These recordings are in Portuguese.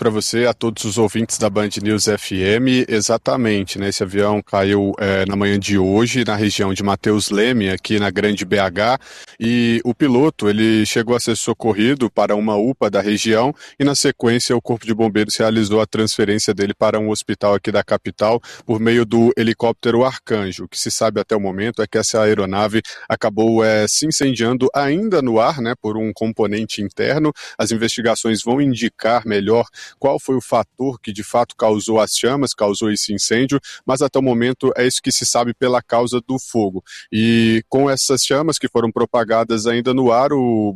para você, a todos os ouvintes da Band News FM. Exatamente, né? Esse avião caiu na manhã de hoje, na região de Mateus Leme, aqui na Grande BH, e o piloto, ele chegou a ser socorrido para uma UPA da região e, na sequência, o Corpo de Bombeiros realizou a transferência dele para um hospital aqui da capital por meio do helicóptero Arcanjo. O que se sabe até o momento é que essa aeronave acabou se incendiando ainda no ar, né, por um componente interno. As investigações vão indicar melhor qual foi o fator que de fato causou as chamas, causou esse incêndio, mas até o momento é isso que se sabe pela causa do fogo. E com essas chamas que foram propagadas ainda no ar,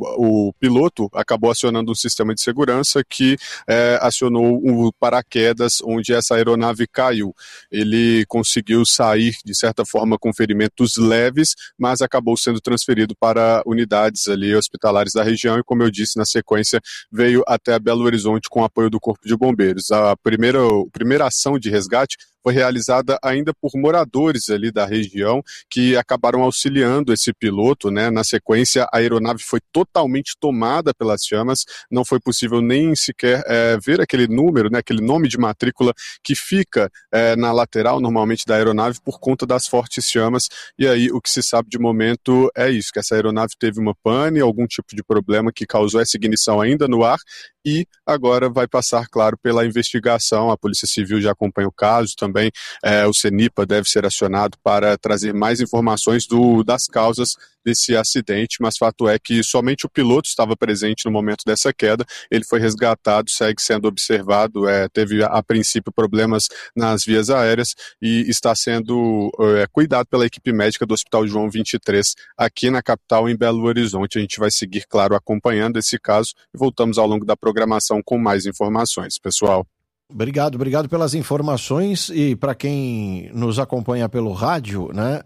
o piloto acabou acionando um sistema de segurança que acionou o paraquedas onde essa aeronave caiu. Ele conseguiu sair, de certa forma, com ferimentos leves, mas acabou sendo transferido para unidades ali hospitalares da região e, como eu disse, na sequência veio até Belo Horizonte com apoio do Corpo de Bombeiros. A primeira ação de resgate foi realizada ainda por moradores ali da região que acabaram auxiliando esse piloto, né? Na sequência, a aeronave foi totalmente tomada pelas chamas, não foi possível nem sequer ver aquele número, né? Aquele nome de matrícula que fica na lateral, normalmente, da aeronave por conta das fortes chamas, e aí o que se sabe de momento é isso, que essa aeronave teve uma pane, algum tipo de problema que causou essa ignição ainda no ar, e agora vai passar, claro, pela investigação. A Polícia Civil já acompanha o caso, também o CENIPA deve ser acionado para trazer mais informações das causas desse acidente, mas fato é que somente o piloto estava presente no momento dessa queda. Ele foi resgatado, segue sendo observado, teve a princípio problemas nas vias aéreas e está sendo cuidado pela equipe médica do Hospital João 23 aqui na capital, em Belo Horizonte. A gente vai seguir, claro, acompanhando esse caso e voltamos ao longo da programação com mais informações, pessoal. Obrigado pelas informações, e para quem nos acompanha pelo rádio, né,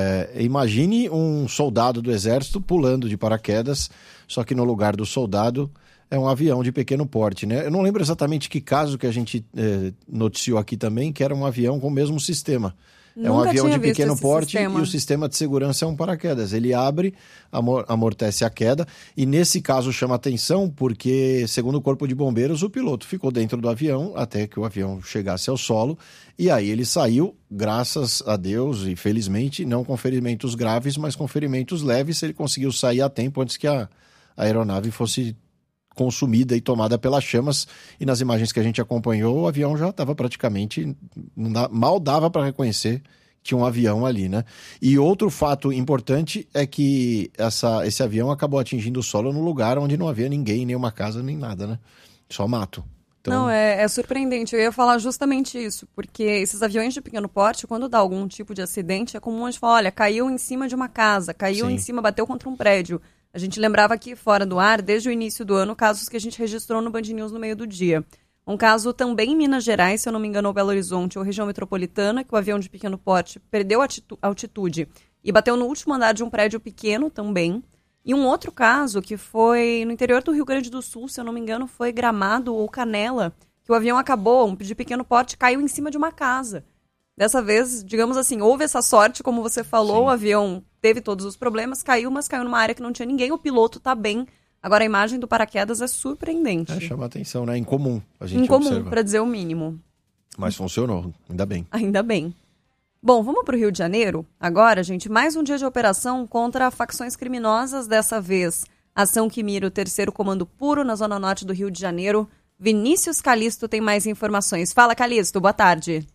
imagine um soldado do exército pulando de paraquedas, só que no lugar do soldado é um avião de pequeno porte, né? Eu não lembro exatamente que caso que a gente noticiou aqui também, que era um avião com o mesmo sistema. É um avião de pequeno porte e o sistema de segurança é um paraquedas. Ele abre, amortece a queda, e nesse caso chama atenção porque, segundo o Corpo de Bombeiros, o piloto ficou dentro do avião até que o avião chegasse ao solo, e aí ele saiu, graças a Deus e felizmente, não com ferimentos graves, mas com ferimentos leves. Ele conseguiu sair a tempo antes que a aeronave fosse consumida e tomada pelas chamas, e nas imagens que a gente acompanhou, o avião já estava praticamente, mal dava para reconhecer que tinha um avião ali, né? E outro fato importante é que esse avião acabou atingindo o solo no lugar onde não havia ninguém, nem uma casa, nem nada, né? Só mato. Então... Não, é surpreendente. Eu ia falar justamente isso, porque esses aviões de pequeno porte, quando dá algum tipo de acidente, é comum a gente falar, olha, caiu em cima de uma casa, caiu em cima, bateu contra um prédio. A gente lembrava aqui fora do ar, desde o início do ano, casos que a gente registrou no Band News no meio do dia. Um caso também em Minas Gerais, se eu não me engano, Belo Horizonte ou região metropolitana, que o avião de pequeno porte perdeu a altitude e bateu no último andar de um prédio pequeno também. E um outro caso que foi no interior do Rio Grande do Sul, se eu não me engano, foi Gramado ou Canela, que o avião acabou, de pequeno porte, caiu em cima de uma casa. Dessa vez, digamos assim, houve essa sorte, como você falou, Sim. O avião teve todos os problemas, caiu, mas caiu numa área que não tinha ninguém, o piloto tá bem. Agora, a imagem do paraquedas é surpreendente. Chama atenção, né? Incomum, a gente observa. Para dizer o mínimo. Mas funcionou, ainda bem. Ainda bem. Bom, vamos para o Rio de Janeiro? Agora, gente, mais um dia de operação contra facções criminosas, dessa vez ação que mira o 3º Comando Puro na zona norte do Rio de Janeiro. Vinícius Calisto tem mais informações. Fala, Calisto, boa tarde.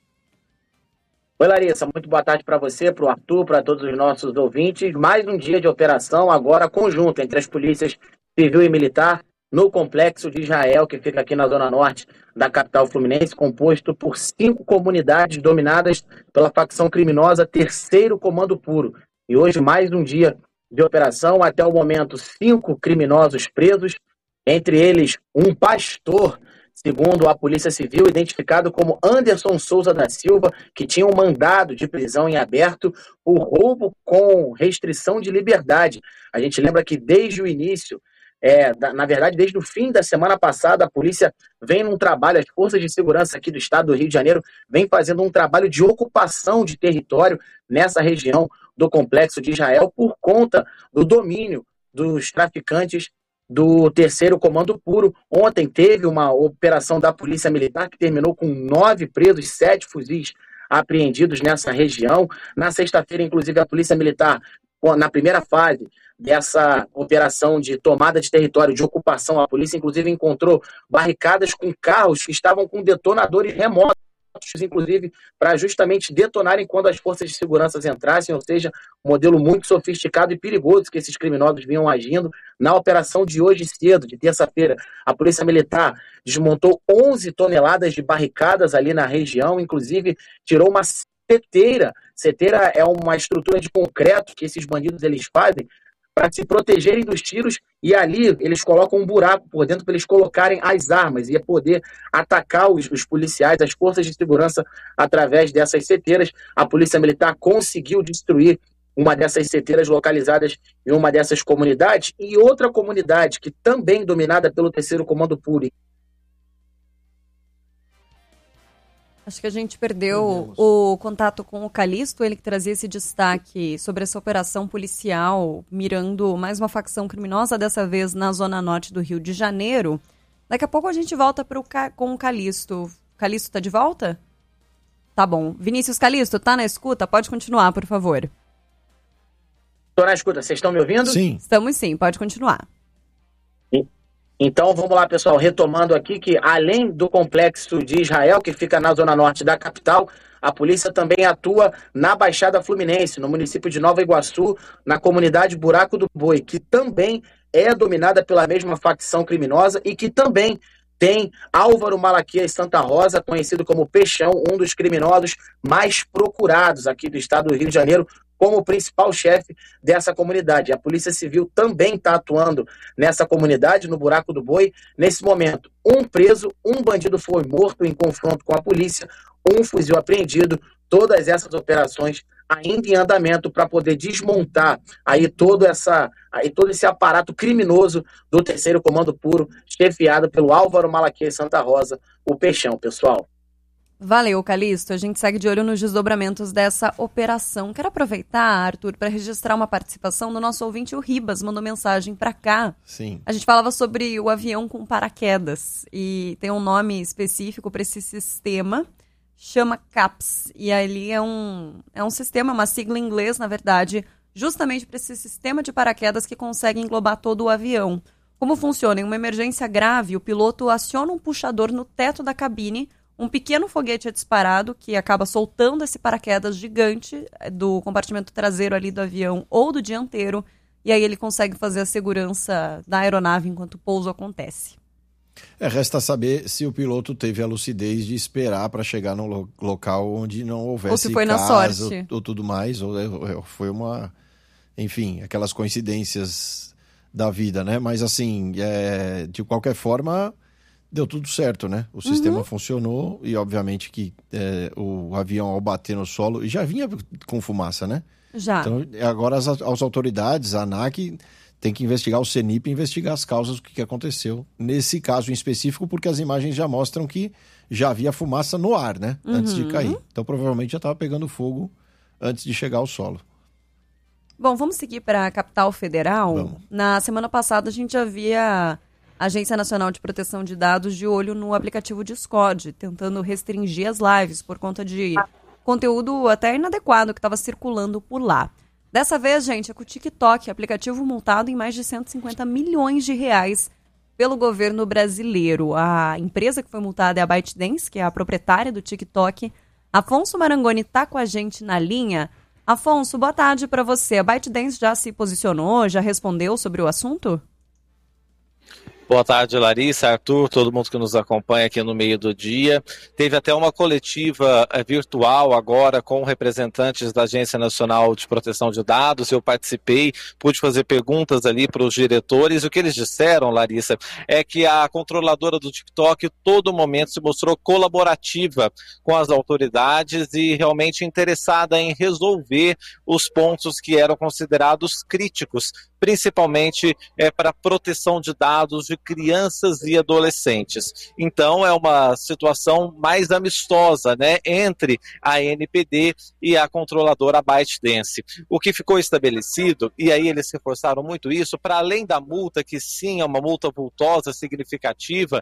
Oi, Larissa, muito boa tarde para você, para o Arthur, para todos os nossos ouvintes. Mais um dia de operação, agora conjunta entre as polícias civil e militar, no Complexo de Israel, que fica aqui na zona norte da capital fluminense, composto por 5 comunidades dominadas pela facção criminosa 3º Comando Puro. E hoje, mais um dia de operação, até o momento, 5 criminosos presos, entre eles um pastor, segundo a Polícia Civil, identificado como Anderson Souza da Silva, que tinha um mandado de prisão em aberto por roubo com restrição de liberdade. A gente lembra que desde o início, na verdade, desde o fim da semana passada, a polícia vem num trabalho, as forças de segurança aqui do estado do Rio de Janeiro vem fazendo um trabalho de ocupação de território nessa região do Complexo de Israel por conta do domínio dos traficantes do 3º Comando Puro. Ontem teve uma operação da Polícia Militar que terminou com 9 presos, 7 fuzis apreendidos nessa região. Na sexta-feira, inclusive, a Polícia Militar, na primeira fase dessa operação de tomada de território, de ocupação, a polícia, inclusive, encontrou barricadas com carros que estavam com detonadores remotos, inclusive, para justamente detonarem quando as forças de segurança entrassem, ou seja, um modelo muito sofisticado e perigoso que esses criminosos vinham agindo. Na operação de hoje cedo, de terça-feira, a Polícia Militar desmontou 11 toneladas de barricadas ali na região, inclusive tirou uma seteira. Seteira é uma estrutura de concreto que esses bandidos eles fazem para se protegerem dos tiros, e ali eles colocam um buraco por dentro para eles colocarem as armas e poder atacar os policiais, as forças de segurança através dessas seteiras. A Polícia Militar conseguiu destruir uma dessas seteiras localizadas em uma dessas comunidades, e outra comunidade que também dominada pelo 3º Comando Puro. Acho que a gente perdeu o contato com o Calixto, ele que trazia esse destaque sobre essa operação policial mirando mais uma facção criminosa, dessa vez na zona norte do Rio de Janeiro. Daqui a pouco a gente volta com o Calixto. Calixto tá de volta? Tá bom. Vinícius Calixto, tá na escuta? Pode continuar, por favor. Tô na escuta, vocês estão me ouvindo? Sim. Estamos sim, pode continuar. Então, vamos lá, pessoal, retomando aqui que, além do complexo de Israel, que fica na zona norte da capital, a polícia também atua na Baixada Fluminense, no município de Nova Iguaçu, na comunidade Buraco do Boi, que também é dominada pela mesma facção criminosa e que também tem Álvaro Malaquias Santa Rosa, conhecido como Peixão, um dos criminosos mais procurados aqui do estado do Rio de Janeiro, como o principal chefe dessa comunidade. A Polícia Civil também está atuando nessa comunidade, no Buraco do Boi. Nesse momento, um preso, um bandido foi morto em confronto com a polícia, um fuzil apreendido. Todas essas operações ainda em andamento para poder desmontar aí todo esse aparato criminoso do 3º Comando Puro, chefiado pelo Álvaro Malaquias Santa Rosa, o Peixão, pessoal. Valeu, Calixto. A gente segue de olho nos desdobramentos dessa operação. Quero aproveitar, Arthur, para registrar uma participação do nosso ouvinte, o Ribas, mandou mensagem para cá. Sim. A gente falava sobre o avião com paraquedas e tem um nome específico para esse sistema, chama CAPS. E ali é um sistema, uma sigla em inglês, na verdade, justamente para esse sistema de paraquedas que consegue englobar todo o avião. Como funciona? Em uma emergência grave, o piloto aciona um puxador no teto da cabine. Um pequeno foguete é disparado que acaba soltando esse paraquedas gigante do compartimento traseiro ali do avião ou do dianteiro, e aí ele consegue fazer a segurança da aeronave enquanto o pouso acontece. Resta saber se o piloto teve a lucidez de esperar para chegar num local onde não houvesse ou se foi na sorte. Ou tudo mais, ou foi enfim, aquelas coincidências da vida, né? Mas assim, de qualquer forma, deu tudo certo, né? O sistema funcionou e, obviamente, que o avião, ao bater no solo, já vinha com fumaça, né? Já. Então, agora as autoridades, a ANAC, tem que investigar, o CENIP, investigar as causas do que aconteceu. Nesse caso em específico, porque as imagens já mostram que já havia fumaça no ar, né? Antes de cair. Então, provavelmente já estava pegando fogo antes de chegar ao solo. Bom, vamos seguir para a capital federal. Vamos. Na semana passada, a gente já via a Agência Nacional de Proteção de Dados de olho no aplicativo Discord, tentando restringir as lives por conta de conteúdo até inadequado que estava circulando por lá. Dessa vez, gente, é com o TikTok, aplicativo multado em mais de 150 milhões de reais pelo governo brasileiro. A empresa que foi multada é a ByteDance, que é a proprietária do TikTok. Afonso Marangoni está com a gente na linha. Afonso, boa tarde para você. A ByteDance já se posicionou, já respondeu sobre o assunto? Boa tarde, Larissa, Arthur, todo mundo que nos acompanha aqui no meio do dia. Teve até uma coletiva virtual agora com representantes da Agência Nacional de Proteção de Dados. Eu participei, pude fazer perguntas ali para os diretores. O que eles disseram, Larissa, é que a controladora do TikTok todo momento se mostrou colaborativa com as autoridades e realmente interessada em resolver os pontos que eram considerados críticos principalmente para proteção de dados de crianças e adolescentes. Então, é uma situação mais amistosa, né, entre a ANPD e a controladora ByteDance. O que ficou estabelecido, e aí eles reforçaram muito isso, para além da multa, que sim é uma multa vultosa, significativa,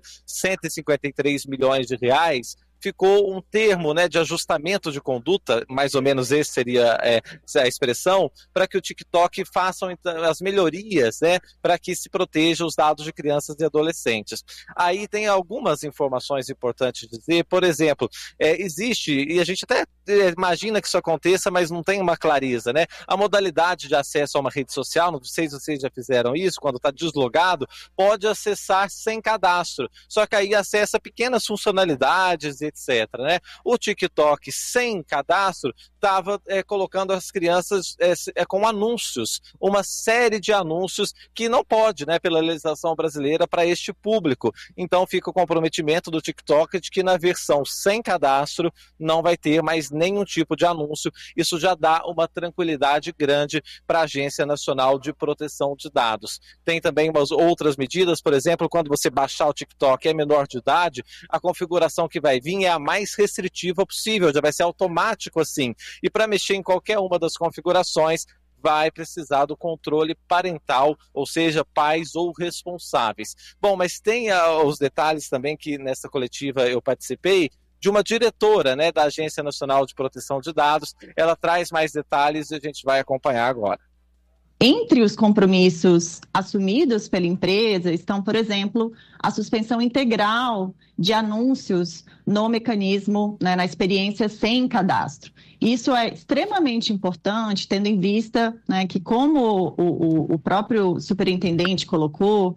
153 milhões de reais, ficou um termo, né, de ajustamento de conduta, mais ou menos esse seria a expressão, para que o TikTok faça as melhorias, né, para que se proteja os dados de crianças e adolescentes. Aí tem algumas informações importantes de dizer, por exemplo, existe, e a gente até imagina que isso aconteça, mas não tem uma clareza, né, a modalidade de acesso a uma rede social, não sei se vocês já fizeram isso, quando está deslogado, pode acessar sem cadastro, só que aí acessa pequenas funcionalidades, etc, né? O TikTok sem cadastro estava colocando as crianças com anúncios, uma série de anúncios que não pode, né, pela legislação brasileira, para este público. Então fica o comprometimento do TikTok de que na versão sem cadastro não vai ter mais nenhum tipo de anúncio. Isso já dá uma tranquilidade grande para a Agência Nacional de Proteção de Dados. Tem também umas outras medidas, por exemplo, quando você baixar o TikTok é menor de idade, a configuração que vai vir é a mais restritiva possível, já vai ser automático assim. E para mexer em qualquer uma das configurações, vai precisar do controle parental, ou seja, pais ou responsáveis. Bom, mas tem os detalhes também que nessa coletiva eu participei, de uma diretora, né, da Agência Nacional de Proteção de Dados. Ela traz mais detalhes e a gente vai acompanhar agora. Entre os compromissos assumidos pela empresa estão, por exemplo, a suspensão integral de anúncios no mecanismo, né, na experiência sem cadastro. Isso é extremamente importante, tendo em vista, né, que, como o próprio superintendente colocou,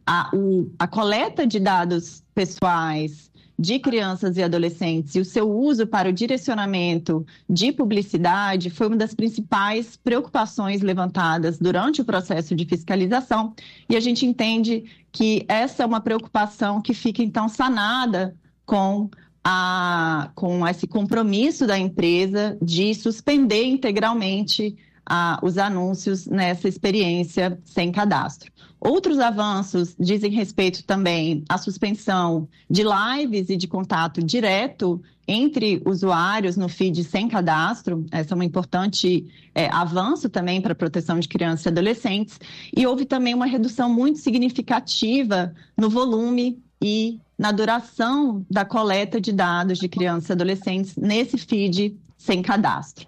a coleta de dados pessoais de crianças e adolescentes e o seu uso para o direcionamento de publicidade foi uma das principais preocupações levantadas durante o processo de fiscalização, e a gente entende que essa é uma preocupação que fica então sanada com esse compromisso da empresa de suspender integralmente os anúncios nessa experiência sem cadastro. Outros avanços dizem respeito também à suspensão de lives e de contato direto entre usuários no feed sem cadastro. Esse é um importante avanço também para a proteção de crianças e adolescentes. E houve também uma redução muito significativa no volume e na duração da coleta de dados de crianças e adolescentes nesse feed sem cadastro.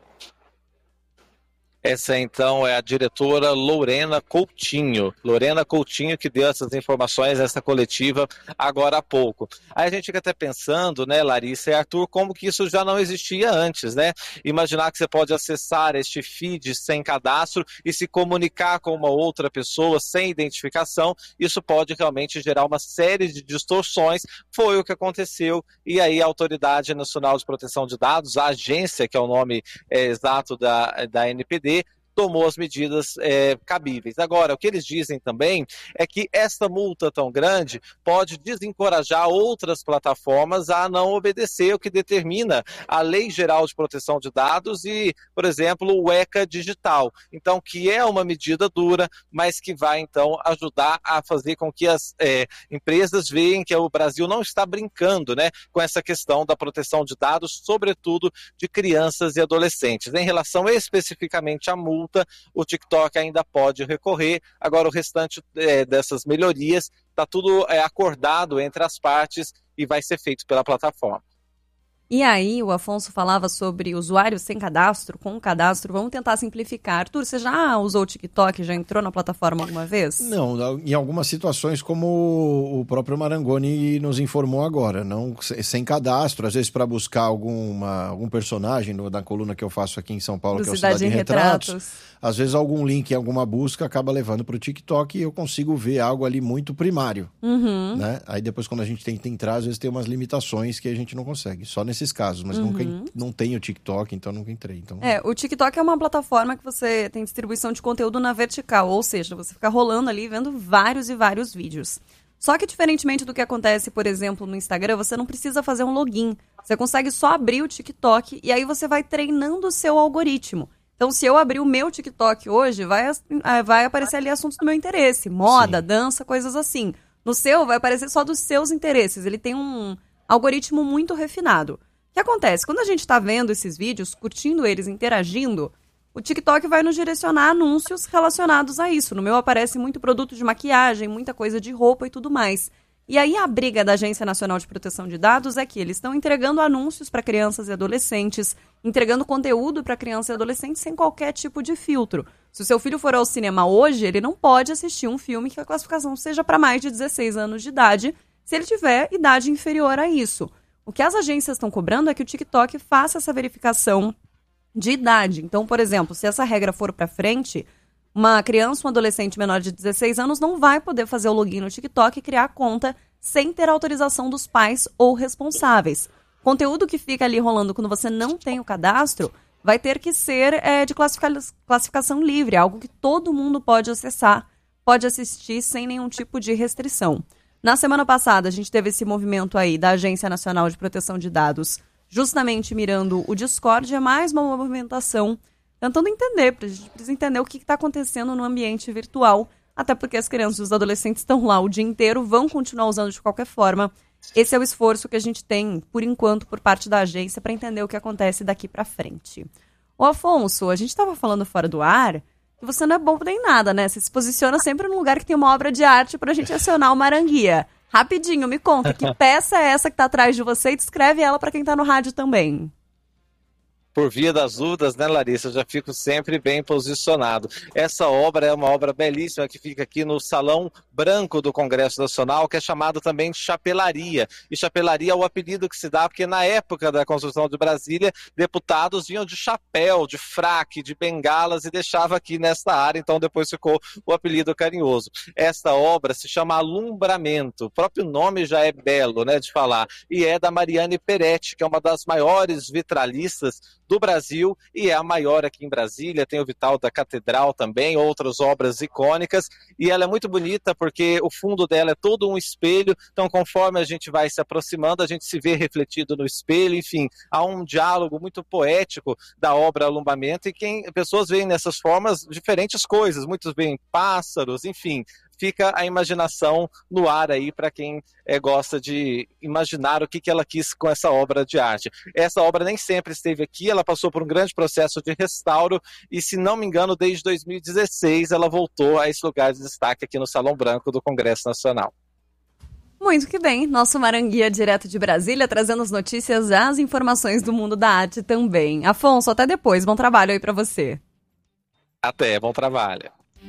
Essa, então, é a diretora Lorena Coutinho. Lorena Coutinho, que deu essas informações nessa coletiva agora há pouco. Aí a gente fica até pensando, né, Larissa e Arthur, como que isso já não existia antes, né? Imaginar que você pode acessar este feed sem cadastro e se comunicar com uma outra pessoa sem identificação, isso pode realmente gerar uma série de distorções. Foi o que aconteceu, e aí a Autoridade Nacional de Proteção de Dados, a agência, que é o nome exato da ANPD, tomou as medidas cabíveis. Agora, o que eles dizem também é que esta multa tão grande pode desencorajar outras plataformas a não obedecer o que determina a Lei Geral de Proteção de Dados e, por exemplo, o ECA Digital. Então, que é uma medida dura, mas que vai, então, ajudar a fazer com que as empresas vejam que o Brasil não está brincando, né, com essa questão da proteção de dados, sobretudo de crianças e adolescentes. Em relação especificamente à multa, o TikTok ainda pode recorrer. Agora, o restante dessas melhorias está tudo acordado entre as partes e vai ser feito pela plataforma. E aí, o Afonso falava sobre usuários sem cadastro, com cadastro. Vamos tentar simplificar. Arthur, você já usou o TikTok? Já entrou na plataforma alguma vez? Não, em algumas situações, como o próprio Marangoni nos informou agora, não sem cadastro, às vezes para buscar algum personagem na coluna que eu faço aqui em São Paulo, que é o Cidade em Retratos. Às vezes algum link em alguma busca acaba levando para o TikTok e eu consigo ver algo ali muito primário. Uhum. Né? Aí depois, quando a gente tenta entrar, às vezes tem umas limitações que a gente não consegue. Só nesses casos, mas nunca não tenho TikTok, então nunca entrei. Então... o TikTok é uma plataforma que você tem distribuição de conteúdo na vertical, ou seja, você fica rolando ali vendo vários e vários vídeos. Só que, diferentemente do que acontece, por exemplo, no Instagram, você não precisa fazer um login. Você consegue só abrir o TikTok e aí você vai treinando o seu algoritmo. Então, se eu abrir o meu TikTok hoje, vai aparecer ali assuntos do meu interesse. Moda, dança, coisas assim. No seu, vai aparecer só dos seus interesses. Ele tem um algoritmo muito refinado. O que acontece? Quando a gente está vendo esses vídeos, curtindo eles, interagindo, o TikTok vai nos direcionar anúncios relacionados a isso. No meu aparece muito produto de maquiagem, muita coisa de roupa e tudo mais. E aí a briga da Agência Nacional de Proteção de Dados é que eles estão entregando anúncios para crianças e adolescentes, entregando conteúdo para crianças e adolescentes sem qualquer tipo de filtro. Se o seu filho for ao cinema hoje, ele não pode assistir um filme que a classificação seja para mais de 16 anos de idade, se ele tiver idade inferior a isso. O que as agências estão cobrando é que o TikTok faça essa verificação de idade. Então, por exemplo, se essa regra for para frente, uma criança, um adolescente menor de 16 anos não vai poder fazer o login no TikTok e criar conta sem ter autorização dos pais ou responsáveis. Conteúdo que fica ali rolando quando você não tem o cadastro vai ter que ser de classificação livre, algo que todo mundo pode acessar, pode assistir sem nenhum tipo de restrição. Na semana passada, a gente teve esse movimento aí da Agência Nacional de Proteção de Dados, justamente mirando o Discord, é mais uma movimentação tentando entender, a gente precisa entender o que está acontecendo no ambiente virtual, até porque as crianças e os adolescentes estão lá o dia inteiro, vão continuar usando de qualquer forma. Esse é o esforço que a gente tem, por enquanto, por parte da agência, para entender o que acontece daqui para frente. Ô Afonso, a gente estava falando fora do ar que você não é bobo nem nada, né? Você se posiciona sempre num lugar que tem uma obra de arte para a gente acionar uma aranguia. Rapidinho, me conta, que peça é essa que está atrás de você e descreve ela para quem está no rádio também. Por via das dúvidas, né, Larissa? Eu já fico sempre bem posicionado. Essa obra é uma obra belíssima que fica aqui no Salão Branco do Congresso Nacional, que é chamado também de chapelaria. E chapelaria é o apelido que se dá porque na época da construção de Brasília, deputados vinham de chapéu, de fraque, de bengalas e deixava aqui nesta área, então depois ficou o apelido carinhoso. Esta obra se chama Alumbramento, o próprio nome já é belo, né, de falar, e é da Mariane Peretti, que é uma das maiores vitralistas do Brasil e é a maior aqui em Brasília. Tem o Vital da Catedral também, outras obras icônicas, e ela é muito bonita porque o fundo dela é todo um espelho, então conforme a gente vai se aproximando, a gente se vê refletido no espelho, enfim, há um diálogo muito poético da obra Alumbramento, e pessoas veem nessas formas diferentes coisas, muitos veem pássaros, enfim, fica a imaginação no ar aí para quem gosta de imaginar o que ela quis com essa obra de arte. Essa obra nem sempre esteve aqui, ela passou por um grande processo de restauro e, se não me engano, desde 2016 ela voltou a esse lugar de destaque aqui no Salão Branco do Congresso Nacional. Muito que bem, nosso Maranguia direto de Brasília, trazendo as notícias, as informações do mundo da arte também. Afonso, até depois, bom trabalho aí para você. Até, bom trabalho.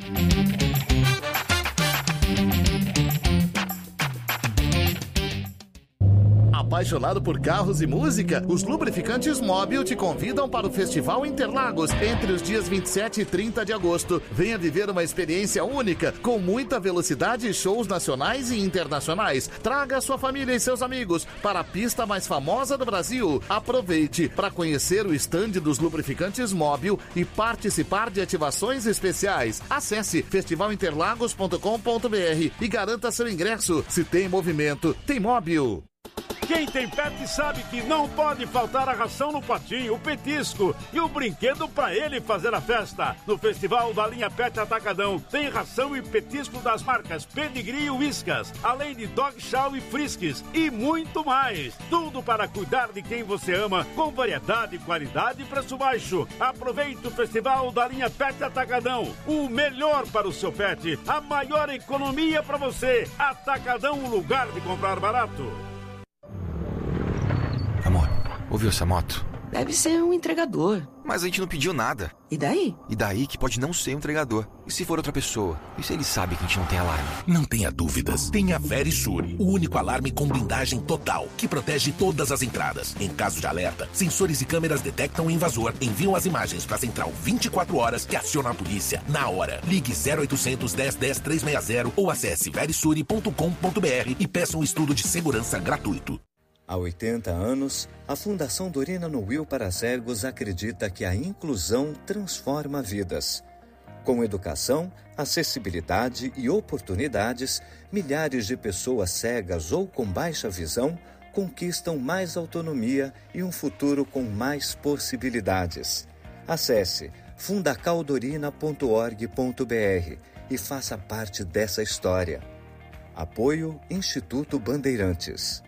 Apaixonado por carros e música? Os lubrificantes Mobil te convidam para o Festival Interlagos entre os dias 27 e 30 de agosto. Venha viver uma experiência única, com muita velocidade e shows nacionais e internacionais. Traga sua família e seus amigos para a pista mais famosa do Brasil. Aproveite para conhecer o estande dos lubrificantes Mobil e participar de ativações especiais. Acesse festivalinterlagos.com.br e garanta seu ingresso. Se tem movimento, tem Mobil. Quem tem pet sabe que não pode faltar a ração no potinho, o petisco e o brinquedo para ele fazer a festa. No Festival da Linha Pet Atacadão tem ração e petisco das marcas Pedigree e Whiskas, além de Dog Chow e Friskies e muito mais. Tudo para cuidar de quem você ama, com variedade, qualidade e preço baixo. Aproveite o Festival da Linha Pet Atacadão. O melhor para o seu pet, a maior economia para você. Atacadão, o lugar de comprar barato. Amor, ouviu essa moto? Deve ser um entregador. Mas a gente não pediu nada. E daí? E daí que pode não ser um entregador. E se for outra pessoa? E se ele sabe que a gente não tem alarme? Não tenha dúvidas. Tem a Verisur, o único alarme com blindagem total, que protege todas as entradas. Em caso de alerta, sensores e câmeras detectam o invasor, enviam as imagens para a central 24 horas que aciona a polícia na hora. Ligue 0800 10 10 360 ou acesse verisure.com.br e peça um estudo de segurança gratuito. Há 80 anos, a Fundação Dorina Nuil para Cegos acredita que a inclusão transforma vidas. Com educação, acessibilidade e oportunidades, milhares de pessoas cegas ou com baixa visão conquistam mais autonomia e um futuro com mais possibilidades. Acesse fundacaldorina.org.br e faça parte dessa história. Apoio Instituto Bandeirantes.